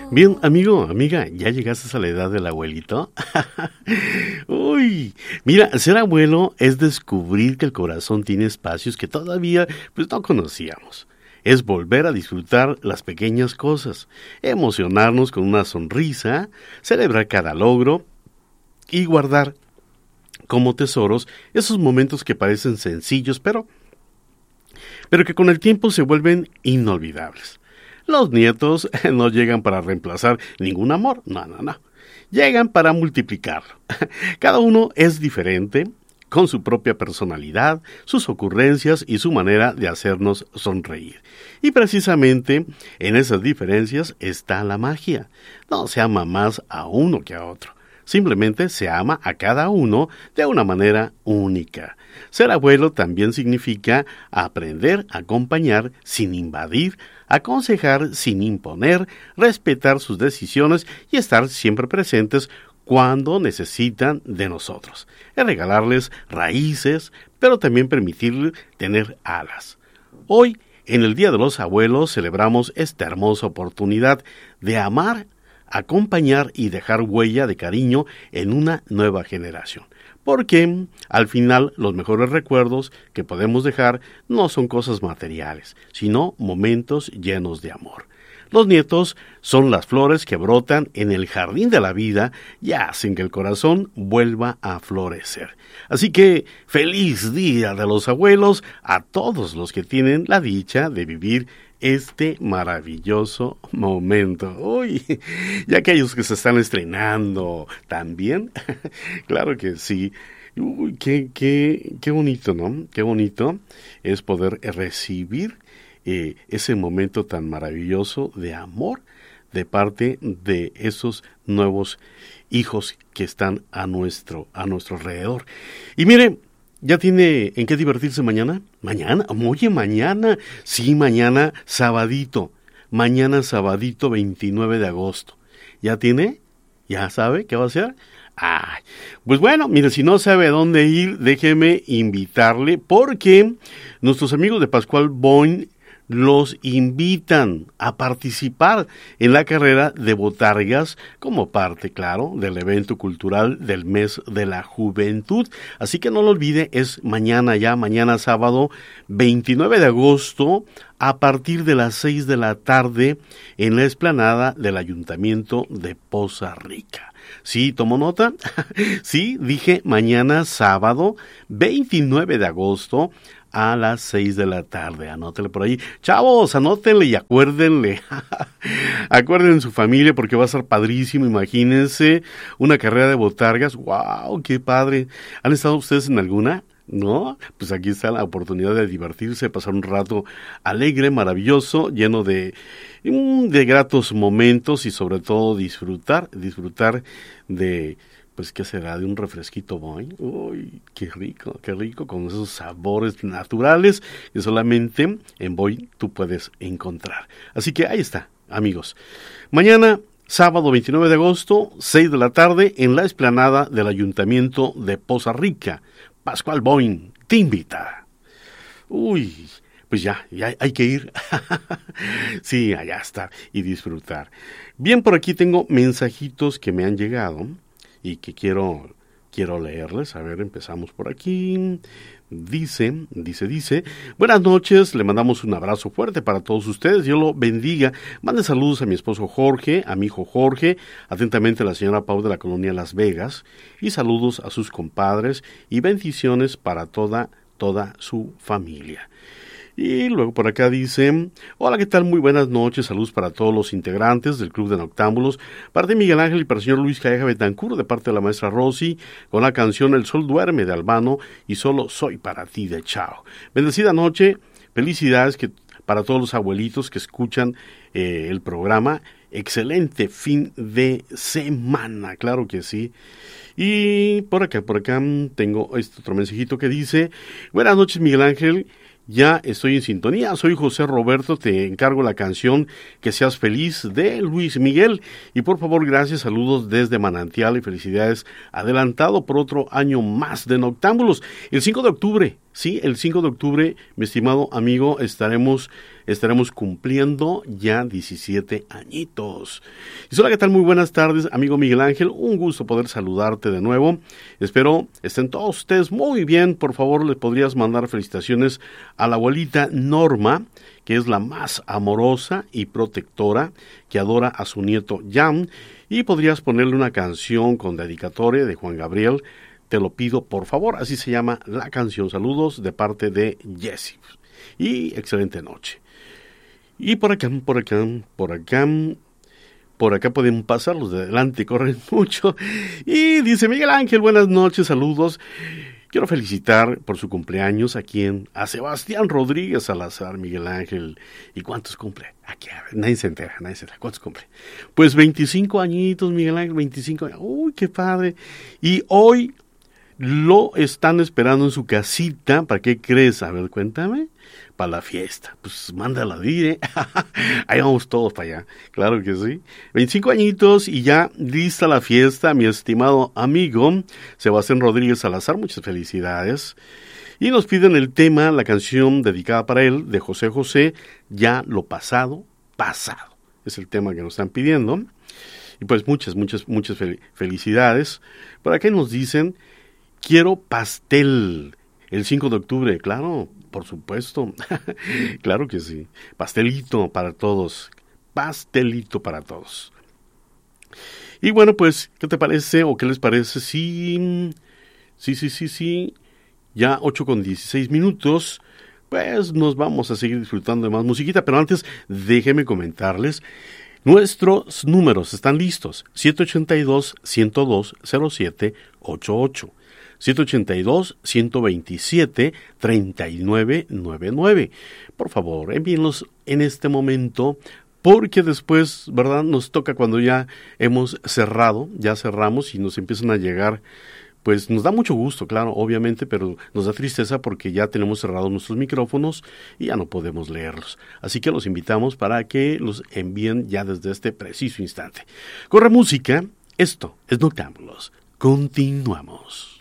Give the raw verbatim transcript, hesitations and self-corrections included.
Bien, amigo, amiga, ¿ya llegaste a la edad del abuelito? Uy, mira, ser abuelo es descubrir que el corazón tiene espacios que todavía pues no conocíamos. Es volver a disfrutar las pequeñas cosas, emocionarnos con una sonrisa, celebrar cada logro y guardar como tesoros esos momentos que parecen sencillos, pero, pero que con el tiempo se vuelven inolvidables. Los nietos no llegan para reemplazar ningún amor, no, no, no. Llegan para multiplicarlo. Cada uno es diferente, con su propia personalidad, sus ocurrencias y su manera de hacernos sonreír. Y precisamente en esas diferencias está la magia. No se ama más a uno que a otro. Simplemente se ama a cada uno de una manera única. Ser abuelo también significa aprender a acompañar sin invadir, aconsejar sin imponer, respetar sus decisiones y estar siempre presentes cuando necesitan de nosotros. Es regalarles raíces, pero también permitirles tener alas. Hoy, en el Día de los Abuelos, celebramos esta hermosa oportunidad de amar, acompañar y dejar huella de cariño en una nueva generación. Porque al final los mejores recuerdos que podemos dejar no son cosas materiales, sino momentos llenos de amor. Los nietos son las flores que brotan en el jardín de la vida y hacen que el corazón vuelva a florecer. Así que feliz Día de los Abuelos a todos los que tienen la dicha de vivir este maravilloso momento. Uy, y aquellos que se están estrenando también, claro que sí. Uy, qué, qué, qué bonito, ¿no? Qué bonito es poder recibir eh, ese momento tan maravilloso de amor de parte de esos nuevos hijos que están a nuestro, a nuestro alrededor. Y mire, ¿ya tiene en qué divertirse mañana? Mañana, oye, mañana, sí, mañana, sabadito, mañana sabadito veintinueve de agosto. ¿Ya tiene? ¿Ya sabe qué va a hacer? Ay, pues bueno, mire, si no sabe a dónde ir, déjeme invitarle, porque nuestros amigos de Pascual Boing los invitan a participar en la carrera de botargas como parte, claro, del evento cultural del mes de la juventud. Así que no lo olvide, es mañana ya, mañana sábado veintinueve de agosto, a partir de las seis de la tarde en la explanada del Ayuntamiento de Poza Rica. ¿Sí, tomó nota? Sí, dije mañana sábado veintinueve de agosto a las seis de la tarde. Anótele por ahí. Chavos, anótenle y acuérdenle. Acuérdenle su familia porque va a ser padrísimo. Imagínense una carrera de botargas. ¡Wow! ¡Qué padre! ¿Han estado ustedes en alguna? ¿No? Pues aquí está la oportunidad de divertirse, pasar un rato alegre, maravilloso, lleno de, de gratos momentos y sobre todo disfrutar, disfrutar de, pues, ¿qué será? De un refresquito Boing. Uy, qué rico, qué rico, con esos sabores naturales que solamente en Boing tú puedes encontrar. Así que ahí está, amigos. Mañana, sábado veintinueve de agosto, seis de la tarde, en la explanada del Ayuntamiento de Poza Rica. Pascual Boing te invita. Uy, pues ya, ya hay que ir. Sí, allá está, y disfrutar. Bien, por aquí tengo mensajitos que me han llegado y que quiero, quiero leerles. A ver, empezamos por aquí. Dice, dice, dice, buenas noches, le mandamos un abrazo fuerte para todos ustedes, Dios lo bendiga. Mande saludos a mi esposo Jorge, a mi hijo Jorge, atentamente a la señora Pau de la colonia Las Vegas, y saludos a sus compadres y bendiciones para toda, toda su familia. Y luego por acá dice, hola, ¿qué tal? Muy buenas noches, saludos para todos los integrantes del Club de Noctámbulos, parte de Miguel Ángel y para el señor Luis Calleja Betancur, de parte de la maestra Rosy, con la canción El Sol Duerme de Albano y Solo Soy Para Ti de Chao. Bendecida noche, felicidades que para todos los abuelitos que escuchan eh, el programa, excelente fin de semana, claro que sí. Y por acá, por acá tengo este otro mensajito que dice, buenas noches Miguel Ángel, ya estoy en sintonía, soy José Roberto, te encargo la canción Que Seas Feliz de Luis Miguel. Y por favor, gracias, saludos desde Manantial y felicidades adelantado por otro año más de Noctámbulos. El cinco de octubre Sí, el cinco de octubre, mi estimado amigo, estaremos, estaremos cumpliendo ya diecisiete añitos. Y hola, ¿qué tal? Muy buenas tardes, amigo Miguel Ángel. Un gusto poder saludarte de nuevo. Espero estén todos ustedes muy bien. Por favor, le podrías mandar felicitaciones a la abuelita Norma, que es la más amorosa y protectora, que adora a su nieto Jan. Y podrías ponerle una canción con dedicatoria de Juan Gabriel. Te lo pido, por favor. Así se llama la canción. Saludos de parte de Jesse. Y excelente noche. Y por acá, por acá, por acá, por acá pueden pasar los de adelante, corren mucho. Y dice Miguel Ángel, buenas noches, saludos. Quiero felicitar por su cumpleaños a quien, a Sebastián Rodríguez Salazar, Miguel Ángel. ¿Y cuántos cumple? Aquí, a ver, nadie se entera, nadie se entera. ¿Cuántos cumple? Pues veinticinco añitos, Miguel Ángel, veinticinco años. Uy, qué padre. Y hoy lo están esperando en su casita. ¿Para qué crees? A ver, cuéntame. Para la fiesta. Pues mándala, dire. Ahí vamos todos para allá. Claro que sí. veinticinco añitos y ya lista la fiesta, mi estimado amigo Sebastián Rodríguez Salazar. Muchas felicidades. Y nos piden el tema, la canción dedicada para él, de José José, Ya lo pasado, pasado. Es el tema que nos están pidiendo. Y pues muchas, muchas, muchas fel- felicidades. Por acá nos dicen, quiero pastel. El cinco de octubre, claro, por supuesto. Claro que sí. Pastelito para todos. Pastelito para todos. Y bueno, pues, ¿qué te parece o qué les parece? Sí, sí, sí, sí, sí. Ya ocho con dieciséis minutos. Pues nos vamos a seguir disfrutando de más musiquita. Pero antes, déjenme comentarles. Nuestros números están listos. siete ocho dos, uno cero dos, cero siete ocho ocho. siete ocho dos, uno dos siete, tres nueve nueve nueve. Por favor, envíenlos en este momento, porque después, ¿verdad? Nos toca cuando ya hemos cerrado, ya cerramos y nos empiezan a llegar, pues nos da mucho gusto, claro, obviamente, pero nos da tristeza porque ya tenemos cerrados nuestros micrófonos y ya no podemos leerlos. Así que los invitamos para que los envíen ya desde este preciso instante. Corre música, esto es Noctámbulos. Continuamos.